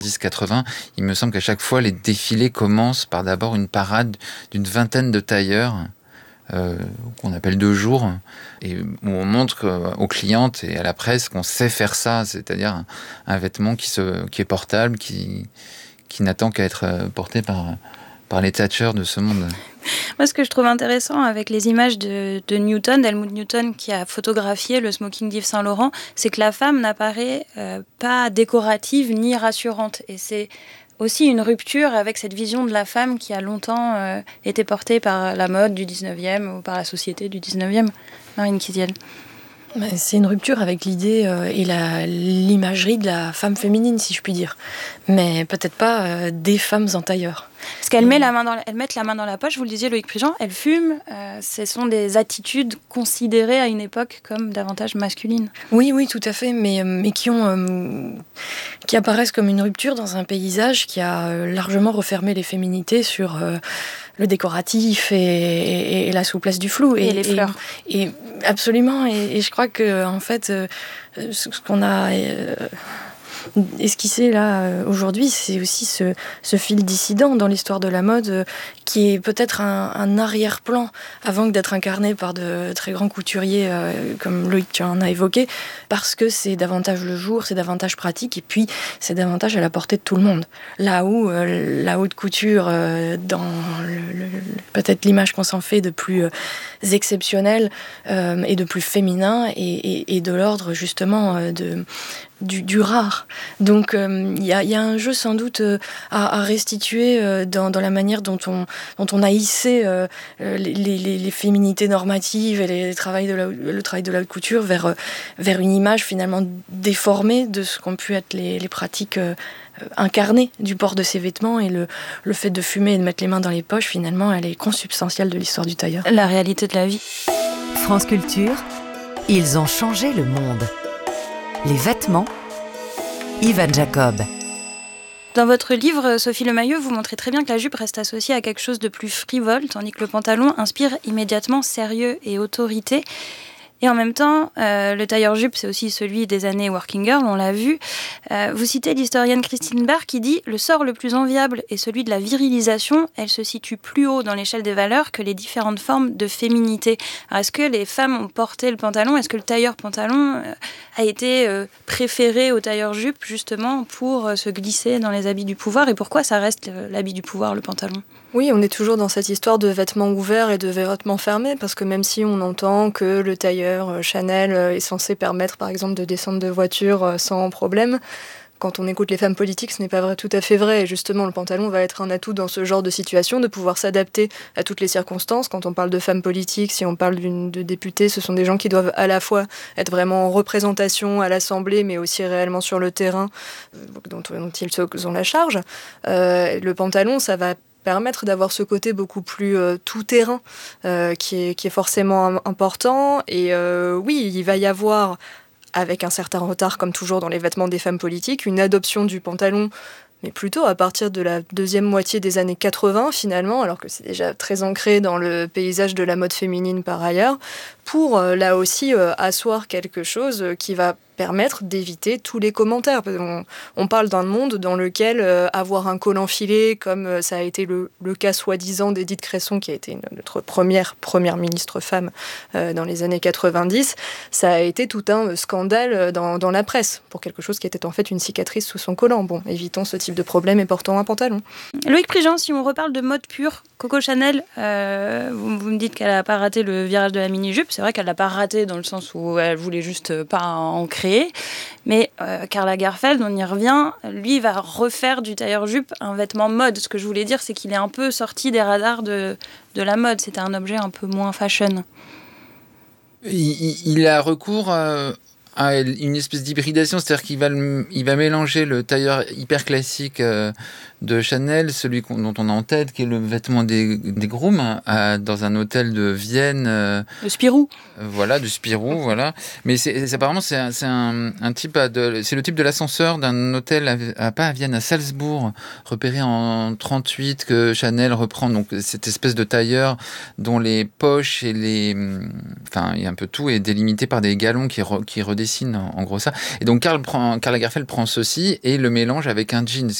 10-80, il me semble qu'à chaque fois, les défilés commencent par d'abord une parade d'une vingtaine de tailleurs, qu'on appelle 2 jours, et où on montre aux clientes et à la presse qu'on sait faire ça, c'est-à-dire un vêtement qui est portable, qui n'attend qu'à être porté par les Thatcher de ce monde. Moi, ce que je trouve intéressant avec les images de Newton, d'Helmut Newton, qui a photographié le smoking d'Yves Saint Laurent, c'est que la femme n'apparaît pas décorative ni rassurante. Et c'est aussi une rupture avec cette vision de la femme qui a longtemps été portée par la mode du 19e ou par la société du 19e. Marine Kiziel. C'est une rupture avec l'idée et l'imagerie de la femme féminine, si je puis dire. Mais peut-être pas des femmes en tailleur. Parce qu'elles mettent la main dans la poche, vous le disiez Loïc Prigent, elles fument. Ce sont des attitudes considérées à une époque comme davantage masculines. Oui, tout à fait, mais qui apparaissent comme une rupture dans un paysage qui a largement refermé les féminités sur le décoratif et la souplesse du flou. Et les fleurs. Et absolument, et je crois que en fait, ce qu'on a esquissé là aujourd'hui, c'est aussi ce fil dissident dans l'histoire de la mode qui est peut-être un arrière-plan avant que d'être incarné par de très grands couturiers comme Loïc, tu en as évoqué, parce que c'est davantage le jour, c'est davantage pratique et puis c'est davantage à la portée de tout le monde. Là où la haute couture, dans peut-être l'image qu'on s'en fait de plus exceptionnelle et de plus féminin et de l'ordre justement du rare. Donc il y a un jeu sans doute à restituer dans la manière dont on a hissé les féminités normatives et le travail de la haute couture vers une image finalement déformée de ce qu'ont pu être les pratiques incarnées du port de ces vêtements, et le fait de fumer et de mettre les mains dans les poches, finalement, elle est consubstantielle de l'histoire du tailleur. La réalité de la vie. France Culture, ils ont changé le monde. Les vêtements, Ivan Jacob. Dans votre livre, Sophie Lemayeux, vous montrez très bien que la jupe reste associée à quelque chose de plus frivole, tandis que le pantalon inspire immédiatement sérieux et autorité. Et en même temps, le tailleur-jupe, c'est aussi celui des années working girl, on l'a vu. Vous citez l'historienne Christine Barr qui dit « Le sort le plus enviable est celui de la virilisation. Elle se situe plus haut dans l'échelle des valeurs que les différentes formes de féminité. » Alors, est-ce que les femmes ont porté le pantalon ? Est-ce que le tailleur-pantalon a été préféré au tailleur-jupe, justement, pour se glisser dans les habits du pouvoir ? Et pourquoi ça reste l'habit du pouvoir, le pantalon ? Oui, on est toujours dans cette histoire de vêtements ouverts et de vêtements fermés, parce que même si on entend que le tailleur Chanel est censé permettre, par exemple, de descendre de voiture sans problème, quand on écoute les femmes politiques, ce n'est pas tout à fait vrai. Et justement, le pantalon va être un atout dans ce genre de situation, de pouvoir s'adapter à toutes les circonstances. Quand on parle de femmes politiques, si on parle de députés, ce sont des gens qui doivent à la fois être vraiment en représentation à l'Assemblée, mais aussi réellement sur le terrain dont ils ont la charge. Le pantalon, ça va permettre d'avoir ce côté beaucoup plus tout-terrain qui est forcément important. Et oui, il va y avoir, avec un certain retard, comme toujours dans les vêtements des femmes politiques, une adoption du pantalon, mais plutôt à partir de la deuxième moitié des années 80, finalement, alors que c'est déjà très ancré dans le paysage de la mode féminine par ailleurs, pour là aussi asseoir quelque chose qui va permettre d'éviter tous les commentaires. On parle d'un monde dans lequel avoir un col enfilé, comme ça a été le cas soi-disant d'Édith Cresson, qui a été notre première ministre femme dans les années 90, ça a été tout un scandale dans la presse, pour quelque chose qui était en fait une cicatrice sous son collant. Bon, évitons ce type de problème et portons un pantalon. Loïc Prigent, si on reparle de mode pure, Coco Chanel, vous me dites qu'elle n'a pas raté le virage de la mini-jupe. C'est vrai qu'elle l'a pas raté dans le sens où elle voulait juste pas en créer. Mais Karl Lagerfeld, on y revient, lui va refaire du tailleur-jupe un vêtement mode. Ce que je voulais dire, c'est qu'il est un peu sorti des radars de la mode. C'était un objet un peu moins fashion. Il a recours à une espèce d'hybridation, c'est-à-dire qu'il va mélanger le tailleur hyper classique de Chanel, celui dont on a en tête, qui est le vêtement des grooms, dans un hôtel de Vienne. Le Spirou. Voilà, du Spirou, voilà. Mais apparemment, c'est un type, c'est le type de l'ascenseur d'un hôtel pas à Vienne, à Salzbourg, repéré en 38, que Chanel reprend. Donc, cette espèce de tailleur dont les poches et il y a un peu tout est délimité par des galons qui redescendent dessine en gros ça. Et donc Karl Lagerfeld prend ceci et le mélange avec un jean,